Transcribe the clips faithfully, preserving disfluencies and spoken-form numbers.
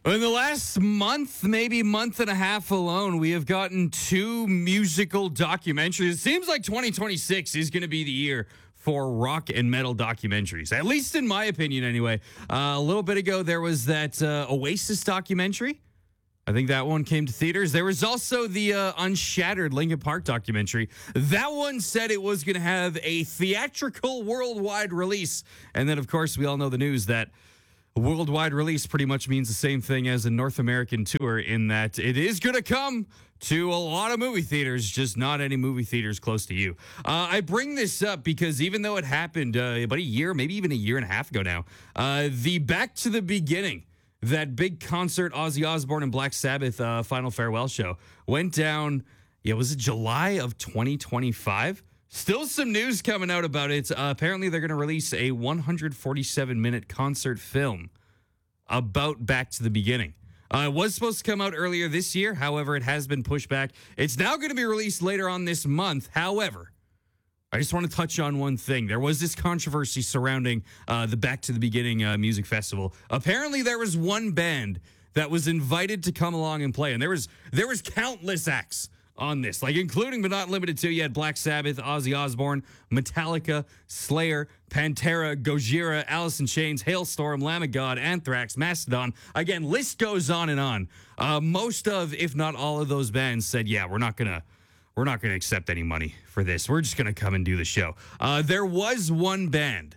In the last month, maybe month and a half alone, we have gotten two musical documentaries. It seems like twenty twenty-six is going to be the year for rock and metal documentaries, at least in my opinion anyway. Uh, a little bit ago, there was that uh, Oasis documentary. I think that one came to theaters. There was also the uh, Unshattered Linkin Park documentary. That one said it was going to have a theatrical worldwide release. And then, of course, we all know the news that a worldwide release pretty much means the same thing as a North American tour, in that it is going to come to a lot of movie theaters, just not any movie theaters close to you. Uh, I bring this up because even though it happened uh, about a year, maybe even a year and a half ago now, uh, the Back to the Beginning, that big concert, Ozzy Osbourne and Black Sabbath uh, Final Farewell show, went down, yeah, was it July of twenty twenty-five? Still some news coming out about it. Uh, apparently, they're going to release a one hundred forty-seven minute concert film about Back to the Beginning. Uh, it was supposed to come out earlier this year. However, it has been pushed back. It's now going to be released later on this month. However, I just want to touch on one thing. There was this controversy surrounding uh, the Back to the Beginning uh, music festival. Apparently, there was one band that was invited to come along and play, and there was there was countless acts on this, like including but not limited to, you had Black Sabbath, Ozzy Osbourne, Metallica, Slayer, Pantera, Gojira, Alice in Chains, Hailstorm, Lamb of God, Anthrax, Mastodon. Again, list goes on and on. Uh, most of, if not all of those bands said, yeah, we're not gonna we're not gonna accept any money for this. We're just gonna come and do the show. Uh, there was one band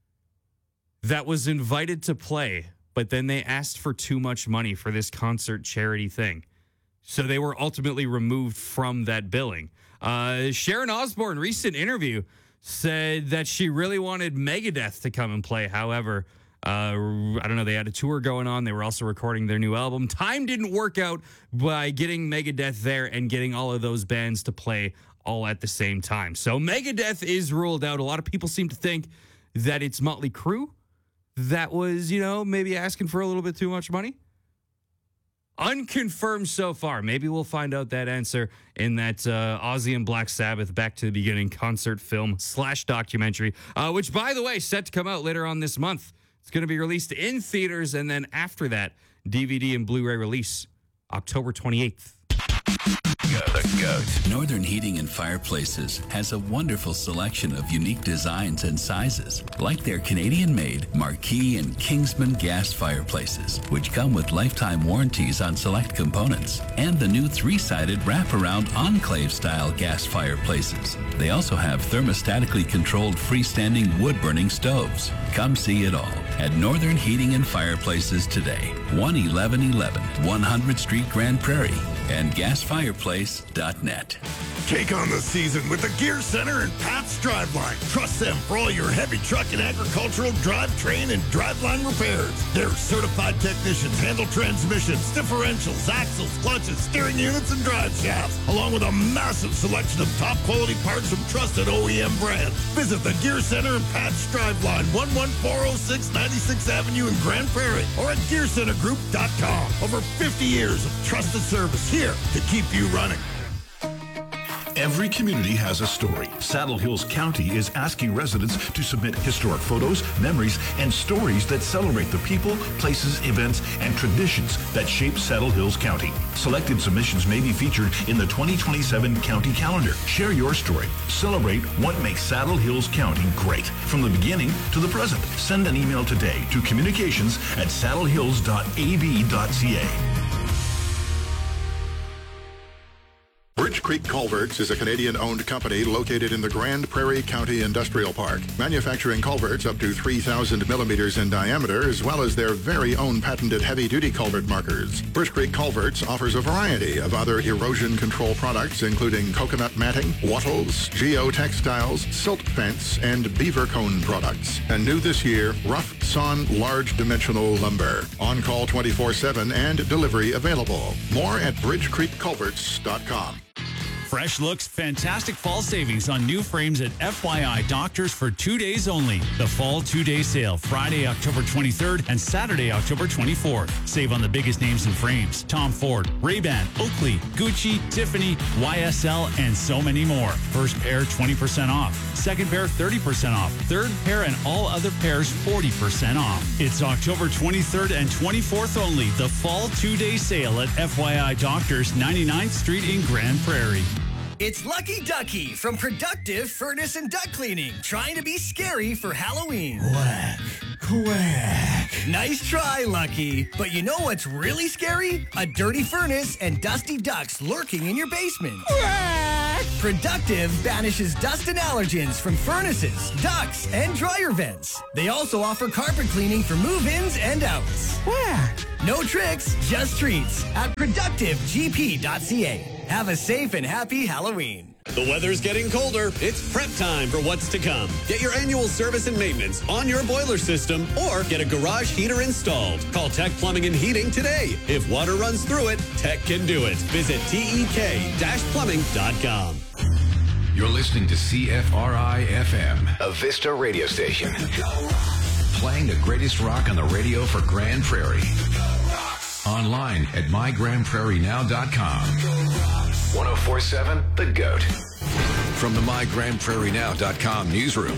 that was invited to play, but then they asked for too much money for this concert charity thing. So they were ultimately removed from that billing. Uh, Sharon Osbourne, recent interview, said that she really wanted Megadeth to come and play. However, uh, I don't know, they had a tour going on. They were also recording their new album. Time didn't work out by getting Megadeth there and getting all of those bands to play all at the same time. So Megadeth is ruled out. A lot of people seem to think that it's Motley Crue that was, you know, maybe asking for a little bit too much money. Unconfirmed so far. Maybe we'll find out that answer in that uh, Ozzy and Black Sabbath Back to the Beginning concert film slash documentary, uh, which, by the way, set to come out later on this month. It's going to be released in theaters, and then after that, D V D and Blu-ray release, October twenty-eighth. The GOAT. Northern Heating and Fireplaces has a wonderful selection of unique designs and sizes, like their Canadian-made Marquee and Kingsman gas fireplaces, which come with lifetime warranties on select components, and the new three-sided wraparound Enclave-style gas fireplaces. They also have thermostatically controlled freestanding wood-burning stoves. Come see it all at Northern Heating and Fireplaces today, one eleven eleven one hundredth Street, Grand Prairie, and gas fireplace dot net. Take on the season with the Gear Center and Pat's Driveline. Trust them for all your heavy truck and agricultural drivetrain and driveline repairs. Their certified technicians handle transmissions, differentials, axles, clutches, steering units, and drive shafts, along with a massive selection of top quality parts from trusted O E M brands. Visit the Gear Center and Pat's Driveline, one one four oh six ninety-sixth Avenue in Grand Prairie, or at gear center group dot com. Over fifty years of trusted service here to keep you running. Every community has a story. Saddle Hills County is asking residents to submit historic photos, memories, and stories that celebrate the people, places, events, and traditions that shape Saddle Hills County. Selected submissions may be featured in the twenty twenty-seven county calendar. Share your story. Celebrate what makes Saddle Hills County great, from the beginning to the present. Send an email today to communications at saddle hills dot a b dot c a. Bridge Creek Culverts is a Canadian-owned company located in the Grand Prairie County Industrial Park, manufacturing culverts up to three thousand millimeters in diameter, as well as their very own patented heavy-duty culvert markers. Bridge Creek Culverts offers a variety of other erosion control products, including coconut matting, wattles, geotextiles, silt fence, and beaver cone products. And new this year, rough sawn large dimensional lumber. On call twenty-four seven and delivery available. More at bridge creek culverts dot com. Fresh looks, fantastic fall savings on new frames at F Y I Doctors for two days only. The fall two-day sale, Friday, October twenty-third and Saturday, October twenty-fourth. Save on the biggest names in frames. Tom Ford, Ray-Ban, Oakley, Gucci, Tiffany, Y S L, and so many more. First pair, twenty percent off. Second pair, thirty percent off. Third pair and all other pairs, forty percent off. It's October twenty-third and twenty-fourth only. The fall two-day sale at F Y I Doctors, ninety-ninth Street in Grand Prairie. It's Lucky Ducky from Productive Furnace and Duct Cleaning, trying to be scary for Halloween. Quack, quack. Nice try, Lucky. But you know what's really scary? A dirty furnace and dusty ducts lurking in your basement. Quack. Productive banishes dust and allergens from furnaces, ducts, and dryer vents. They also offer carpet cleaning for move-ins and outs. Quack. No tricks, just treats at productive g p dot c a. Have a safe and happy Halloween. The weather's getting colder. It's prep time for what's to come. Get your annual service and maintenance on your boiler system or get a garage heater installed. Call Tech Plumbing and Heating today. If water runs through it, Tech can do it. Visit T E K plumbing dot com. You're listening to C F R I F M, a Vista radio station. Playing the greatest rock on the radio for Grand Prairie. Online at my grand prairie now dot com. one oh four point seven The Goat. From the my grand prairie now dot com newsroom,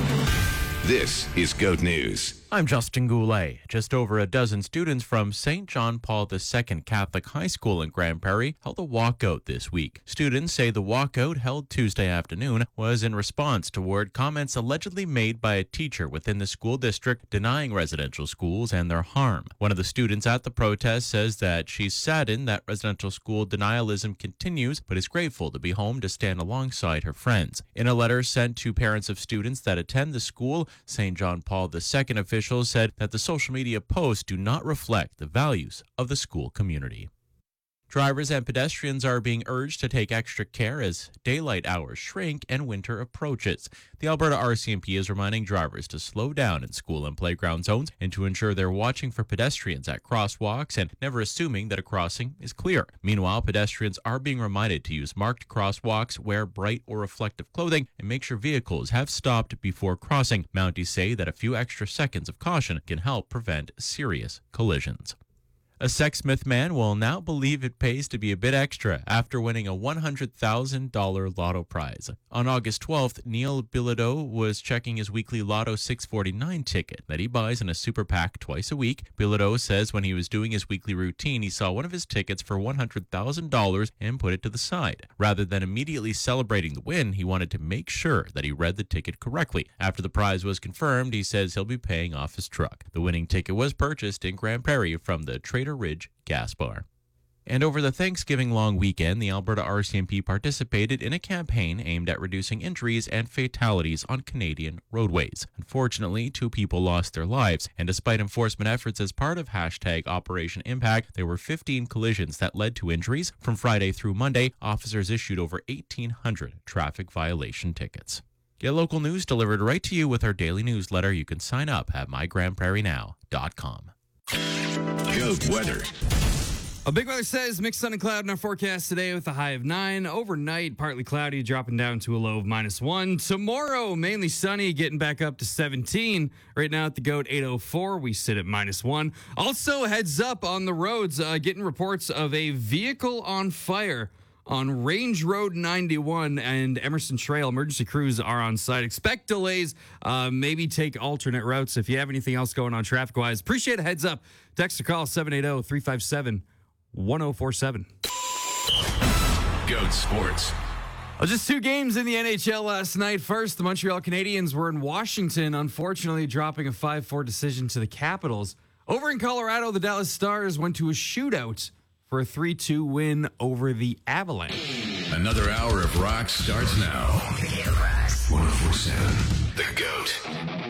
this is Goat News. I'm Justin Goulet. Just over a dozen students from Saint John Paul the Second Catholic High School in Grand Prairie held a walkout this week. Students say the walkout, held Tuesday afternoon, was in response toward comments allegedly made by a teacher within the school district denying residential schools and their harm. One of the students at the protest says that she's saddened that residential school denialism continues, but is grateful to be home to stand alongside her friends. In a letter sent to parents of students that attend the school, Saint John Paul the Second officials said that the social media posts do not reflect the values of the school community. Drivers and pedestrians are being urged to take extra care as daylight hours shrink and winter approaches. The Alberta R C M P is reminding drivers to slow down in school and playground zones and to ensure they're watching for pedestrians at crosswalks and never assuming that a crossing is clear. Meanwhile, pedestrians are being reminded to use marked crosswalks, wear bright or reflective clothing, and make sure vehicles have stopped before crossing. Mounties say that a few extra seconds of caution can help prevent serious collisions. A Sexsmith man will now believe it pays to be a bit extra after winning a one hundred thousand dollars lotto prize. On August twelfth, Neil Bilodeau was checking his weekly Lotto six forty-nine ticket that he buys in a super PAC twice a week. Bilodeau says when he was doing his weekly routine, he saw one of his tickets for one hundred thousand dollars and put it to the side. Rather than immediately celebrating the win, he wanted to make sure that he read the ticket correctly. After the prize was confirmed, he says he'll be paying off his truck. The winning ticket was purchased in Grand Prairie from the Trader Ridge Gas Bar. And over the Thanksgiving long weekend, the Alberta R C M P participated in a campaign aimed at reducing injuries and fatalities on Canadian roadways. Unfortunately, two people lost their lives, and despite enforcement efforts as part of hashtag Operation Impact, there were fifteen collisions that led to injuries. From Friday through Monday, officers issued over eighteen hundred traffic violation tickets. Get local news delivered right to you with our daily newsletter. You can sign up at my grand prairie now dot com. Goat weather. A big weather says mixed sun and cloud in our forecast today with a high of nine. Overnight, partly cloudy, dropping down to a low of minus one. Tomorrow, mainly sunny, getting back up to seventeen. Right now at the Goat eight oh four, we sit at minus one. Also, heads up on the roads, uh, getting reports of a vehicle on fire on Range Road ninety-one and Emerson Trail. Emergency crews are on site. Expect delays. Uh, maybe take alternate routes if you have anything else going on traffic-wise. Appreciate a heads up. Text or call seven eight zero, three five seven, one zero four seven. Goat Sports. Well, just two games in the N H L last night. First, the Montreal Canadiens were in Washington, unfortunately dropping a five four decision to the Capitals. Over in Colorado, the Dallas Stars went to a shootout for a three two win over the Avalanche. Another hour of rock starts now. one oh four seven The Goat.